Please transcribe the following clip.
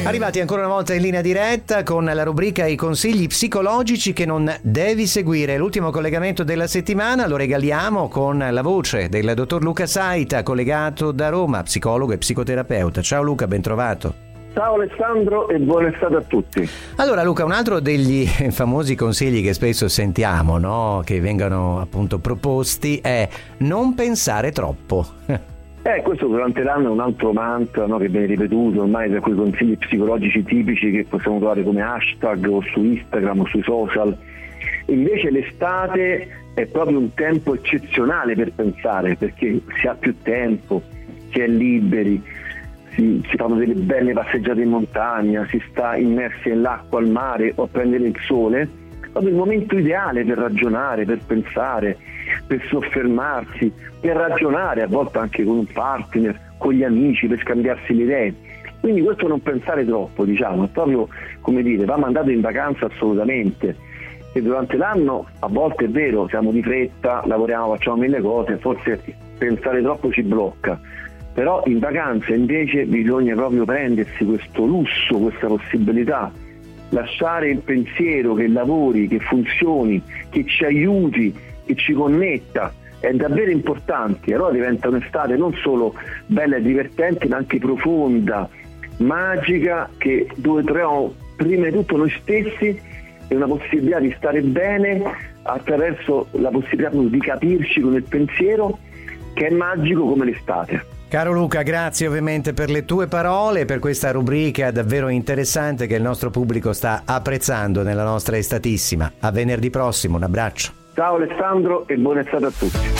Arrivati ancora una volta in linea diretta con la rubrica I consigli psicologici che non devi seguire. L'ultimo collegamento della settimana lo regaliamo con la voce del dottor Luca Saita, collegato da Roma, psicologo e psicoterapeuta. Ciao Luca, ben trovato. Ciao Alessandro e buona estate a tutti. Allora Luca, un altro degli famosi consigli che spesso sentiamo, no? Che vengono appunto proposti è non pensare troppo. Questo durante l'anno è un altro mantra, no, che viene ripetuto ormai tra quei consigli psicologici tipici che possiamo trovare come hashtag o su Instagram o sui social. Invece l'estate è proprio un tempo eccezionale per pensare, perché si ha più tempo, si è liberi, si fanno delle belle passeggiate in montagna, si sta immersi nell'acqua, al mare o a prendere il sole. È proprio il momento ideale per ragionare, per pensare, per soffermarsi, per ragionare a volte anche con un partner, con gli amici, per scambiarsi le idee. Quindi questo non pensare troppo, diciamo, è proprio, come dire, va mandato in vacanza assolutamente. E durante l'anno a volte è vero, siamo di fretta, lavoriamo, facciamo mille cose, forse pensare troppo ci blocca. Però in vacanza invece bisogna proprio prendersi questo lusso, questa possibilità, lasciare il pensiero che lavori, che funzioni, che ci aiuti, che ci connetta, è davvero importante. Allora diventa un'estate non solo bella e divertente, ma anche profonda, magica, dove troviamo prima di tutto noi stessi e una possibilità di stare bene attraverso la possibilità di capirci con il pensiero, che è magico come l'estate. Caro Luca, grazie ovviamente per le tue parole, per questa rubrica davvero interessante che il nostro pubblico sta apprezzando nella nostra estatissima. A venerdì prossimo, un abbraccio. Ciao Alessandro e buona estate a tutti.